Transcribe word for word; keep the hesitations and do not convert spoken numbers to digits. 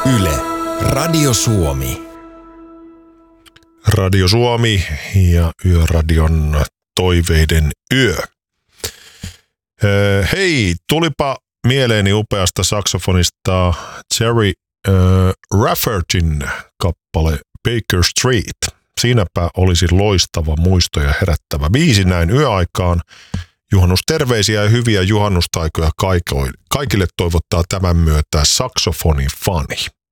Yle, Radio Suomi. Radio Suomi ja Yöradion toiveiden yö. Hei, tulipa mieleeni upeasta saksofonista Jerry äh, Raffertin kappale Baker Street. Siinäpä olisi loistava muistoja herättävä biisi näin yöaikaan. Juhannusterveisiä ja hyviä juhannustaikoja kaikille toivottaa tämän myötä saksofonifani.